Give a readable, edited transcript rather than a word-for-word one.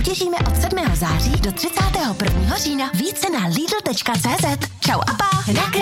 soutěžíme od 7. září do 31. října. Více na lidl.cz. Čau a pa!